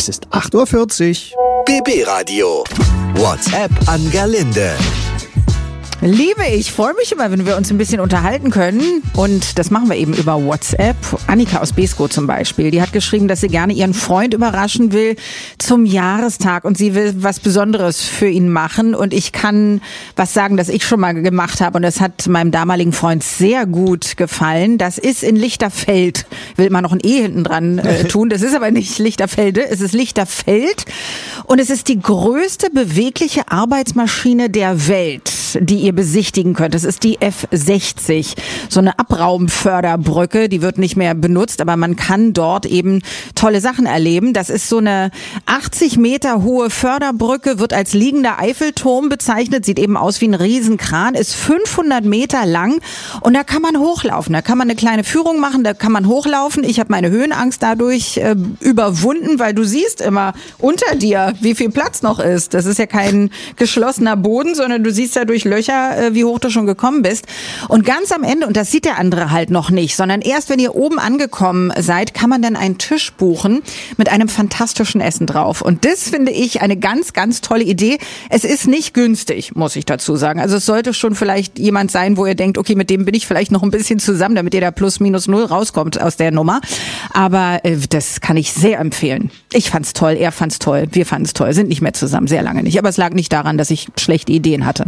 Es ist 8:40 Uhr. BB Radio. WhatsApp an Gerlinde. Liebe ich, freue mich immer, wenn wir uns ein bisschen unterhalten können. Und das machen wir eben über WhatsApp. Annika aus Beeskow zum Beispiel, die hat geschrieben, dass sie gerne ihren Freund überraschen will zum Jahrestag. Und sie will was Besonderes für ihn machen. Und ich kann was sagen, das ich schon mal gemacht habe. Und das hat meinem damaligen Freund sehr gut gefallen. Das ist in Lichterfeld. Ich will mal noch ein E hinten dran tun. Das ist aber nicht Lichterfelde, es ist Lichterfeld. Und es ist die größte bewegliche Arbeitsmaschine der Welt, die ihr besichtigen könnt. Das ist die F60, so eine Abraumförderbrücke, die wird nicht mehr benutzt, aber man kann dort eben tolle Sachen erleben. Das ist so eine 80 Meter hohe Förderbrücke, wird als liegender Eiffelturm bezeichnet, sieht eben aus wie ein Riesenkran, ist 500 Meter lang und da kann man hochlaufen. Da kann man eine kleine Führung machen, da kann man hochlaufen. Ich habe meine Höhenangst dadurch überwunden, weil du siehst immer unter dir, wie viel Platz noch ist. Das ist ja kein geschlossener Boden, sondern du siehst ja durch Löcher, wie hoch du schon gekommen bist. Und ganz am Ende, und das sieht der andere halt noch nicht, sondern erst wenn ihr oben angekommen seid, kann man dann einen Tisch buchen mit einem fantastischen Essen drauf. Und das finde ich eine ganz, ganz tolle Idee. Es ist nicht günstig, muss ich dazu sagen. Also es sollte schon vielleicht jemand sein, wo ihr denkt, okay, mit dem bin ich vielleicht noch ein bisschen zusammen, damit ihr da plus minus null rauskommt aus der Nummer. Aber das kann ich sehr empfehlen. Ich fand's toll, er fand's toll, wir fanden's toll, sind nicht mehr zusammen, sehr lange nicht. Aber es lag nicht daran, dass ich schlechte Ideen hatte.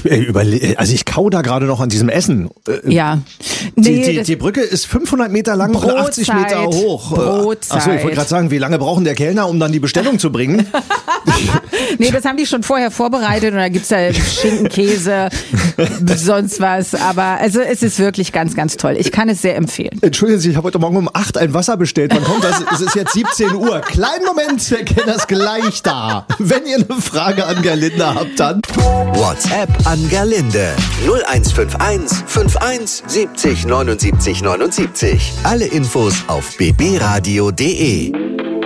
Ich kau da gerade noch an diesem Essen. Ja. Die Brücke ist 500 Meter lang und 80 Meter hoch. Brotzeit. Achso, ich wollte gerade sagen, wie lange brauchen der Kellner, um dann die Bestellung zu bringen? Nee, das haben die schon vorher vorbereitet und da gibt's da Schinken, Käse, sonst was. Aber also es ist wirklich ganz, ganz toll. Ich kann es sehr empfehlen. Entschuldigen Sie, ich habe heute Morgen um 8 ein Wasser bestellt. Wann kommt das? Es ist jetzt 17 Uhr. Kleinen Moment, der Kellner ist gleich da. Wenn ihr eine Frage an Gerlinde habt, dann WhatsApp an Gerlinde. 0151 51 70 79 79. Alle Infos auf bbradio.de.